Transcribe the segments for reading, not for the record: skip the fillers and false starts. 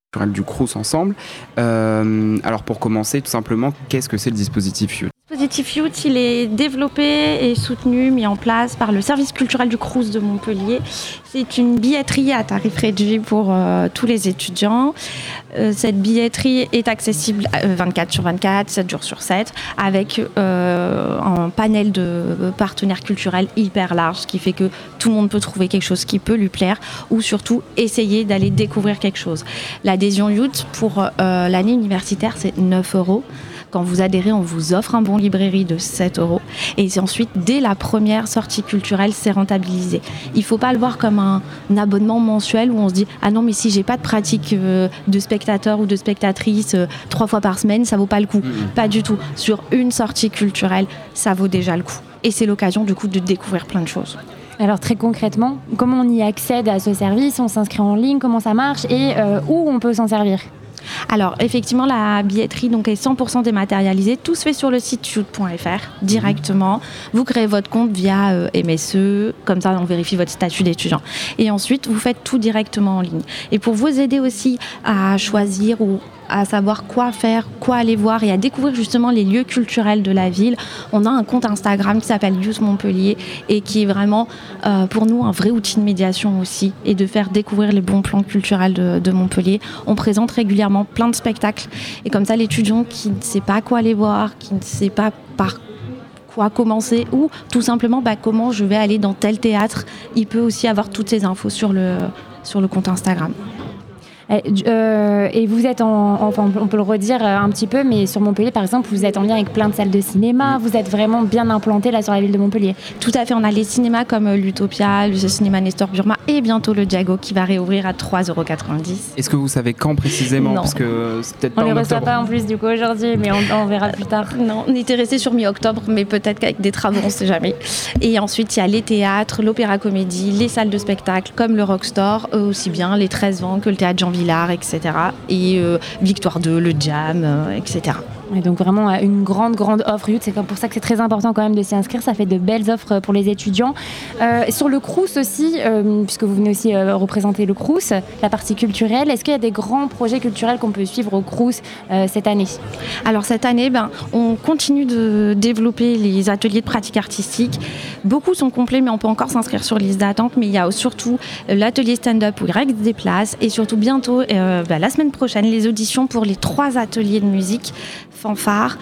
du Crous ensemble. Alors pour commencer, tout simplement, qu'est-ce que c'est le dispositif Youth ? Le dispositif Youth, il est développé et soutenu, mis en place par le service culturel du Crous de Montpellier. C'est une billetterie à tarif réduit pour tous les étudiants. Cette billetterie est accessible 24/24, 7 jours sur 7, avec un panel de partenaires culturels hyper large, ce qui fait que tout le monde peut trouver quelque chose qui peut lui plaire ou surtout essayer d'aller découvrir quelque chose. L'adhésion Youth pour l'année universitaire, c'est 9 €. Quand vous adhérez, on vous offre un bon librairie de 7 €. Et c'est ensuite, dès la première sortie culturelle, c'est rentabilisé. Il ne faut pas le voir comme un abonnement mensuel où on se dit « Ah non, mais si j'ai pas de pratique de spectateur ou de spectatrice 3 fois par semaine, ça vaut pas le coup. » Pas du tout. Sur une sortie culturelle, ça vaut déjà le coup. Et c'est l'occasion du coup de découvrir plein de choses. Alors très concrètement, comment on y accède à ce service ? On s'inscrit en ligne, comment ça marche et où on peut s'en servir ? Alors effectivement, la billetterie donc, est 100% dématérialisée. Tout se fait sur le site youth.fr directement. Vous créez votre compte via MSE, comme ça on vérifie votre statut d'étudiant. Et ensuite, vous faites tout directement en ligne. Et pour vous aider aussi à choisir ou à savoir quoi faire, quoi aller voir et à découvrir justement les lieux culturels de la ville, on a un compte Instagram qui s'appelle Youth Montpellier et qui est vraiment pour nous un vrai outil de médiation aussi et de faire découvrir les bons plans culturels de Montpellier. On présente régulièrement plein de spectacles et comme ça l'étudiant qui ne sait pas quoi aller voir, qui ne sait pas par quoi commencer ou tout simplement comment je vais aller dans tel théâtre, il peut aussi avoir toutes ces infos sur le compte Instagram. Et vous êtes enfin, on peut le redire un petit peu, mais sur Montpellier, par exemple, vous êtes en lien avec plein de salles de cinéma. Vous êtes vraiment bien implanté là sur la ville de Montpellier. Tout à fait. On a les cinémas comme l'Utopia, le cinéma Nestor Burma et bientôt le Diago qui va réouvrir à 3,90 €. Est-ce que vous savez quand précisément ? Non. Parce que c'est peut-être pas on en ne les reçoit octobre. pas en plus du coup aujourd'hui, mais on verra plus tard. Non, on était resté sur mi-octobre, mais peut-être qu'avec des travaux, on ne sait jamais. Et ensuite, il y a les théâtres, l'Opéra Comédie, les salles de spectacle comme le Rockstore, aussi bien les 13 vents que le théâtre Jean Villard, etc. Et Victoire 2, le Jam, etc. Et donc vraiment une grande offre Youth, c'est pour ça que c'est très important quand même de s'y inscrire, ça fait de belles offres pour les étudiants. Sur le Crous aussi, puisque vous venez aussi représenter le Crous, la partie culturelle, est-ce qu'il y a des grands projets culturels qu'on peut suivre au Crous cette année ? Alors cette année, on continue de développer les ateliers de pratique artistique. Beaucoup sont complets, mais on peut encore s'inscrire sur liste d'attente, mais il y a surtout l'atelier stand-up où Greg se déplace et surtout bientôt, la semaine prochaine, les auditions pour les 3 ateliers de musique, fanfare,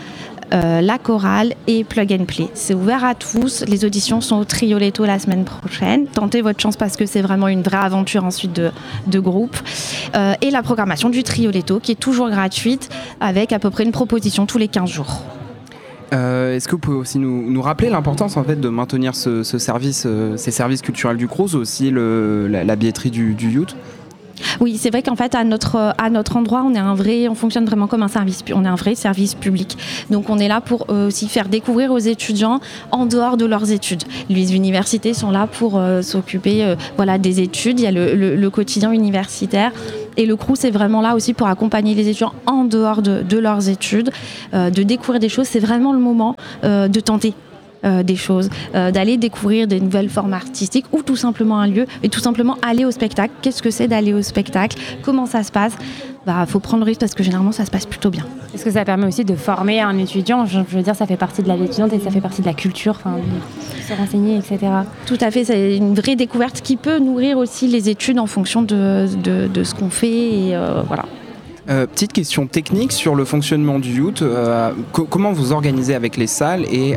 la chorale et plug and play. C'est ouvert à tous. Les auditions sont au Trioletto la semaine prochaine. Tentez votre chance parce que c'est vraiment une vraie aventure ensuite de groupe. Et la programmation du Trioletto qui est toujours gratuite avec à peu près une proposition tous les 15 jours. Est-ce que vous pouvez aussi nous rappeler l'importance en fait de maintenir ce service, ces services culturels du Crous, aussi la billetterie du Youth ? Oui, c'est vrai qu'en fait, à notre endroit, on fonctionne vraiment comme un service, on est un vrai service public. Donc, on est là pour aussi faire découvrir aux étudiants en dehors de leurs études. Les universités sont là pour s'occuper des études. Il y a le quotidien universitaire. Et le Crous est vraiment là aussi pour accompagner les étudiants en dehors de leurs études, de découvrir des choses. C'est vraiment le moment de tenter des choses, d'aller découvrir des nouvelles formes artistiques ou tout simplement un lieu et tout simplement aller au spectacle. Qu'est-ce que c'est d'aller au spectacle ? Comment ça se passe ? Faut prendre le risque parce que généralement ça se passe plutôt bien. Est-ce que ça permet aussi de former un étudiant ? Je veux dire, ça fait partie de la vie étudiante et ça fait partie de la culture, de se renseigner, etc. Tout à fait, c'est une vraie découverte qui peut nourrir aussi les études en fonction de ce qu'on fait et voilà. Petite question technique sur le fonctionnement du Youth. Comment vous organisez avec les salles et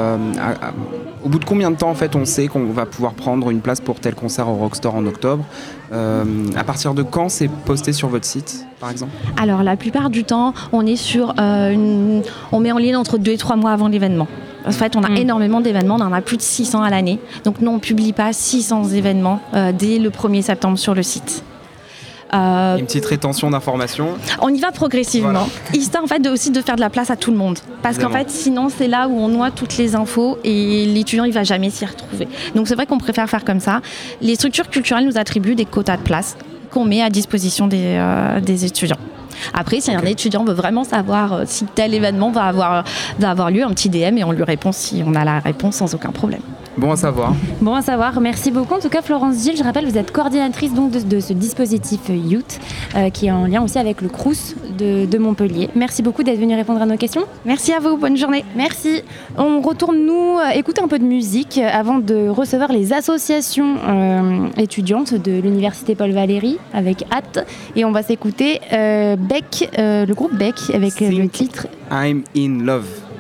au bout de combien de temps en fait on sait qu'on va pouvoir prendre une place pour tel concert au Rockstore en octobre ? À partir de quand c'est posté sur votre site par exemple ? Alors la plupart du temps on est sur on met en ligne entre 2 et 3 mois avant l'événement. En fait, on a énormément d'événements, on en a plus de 600 à l'année. Donc nous on ne publie pas 600 événements dès le 1er septembre sur le site. Une petite rétention d'informations. On y va progressivement, histoire en fait aussi de faire de la place à tout le monde. Parce qu'en fait, sinon c'est là où on noie toutes les infos et l'étudiant il va jamais s'y retrouver. Donc c'est vrai qu'on préfère faire comme ça. Les structures culturelles nous attribuent des quotas de place qu'on met à disposition des étudiants. Après, si un étudiant veut vraiment savoir si tel événement va avoir lieu, un petit DM et on lui répond si on a la réponse sans aucun problème. Bon à savoir. Bon à savoir, merci beaucoup. En tout cas, Florence Gilles, je rappelle, vous êtes coordinatrice donc de ce dispositif Youth qui est en lien aussi avec le Crous de Montpellier. Merci beaucoup d'être venu répondre à nos questions. Merci à vous, bonne journée. Merci. On retourne nous écouter un peu de musique avant de recevoir les associations étudiantes de l'Université Paul Valéry avec Hâte. Et on va s'écouter Beck, le groupe Beck avec le titre I'm in love.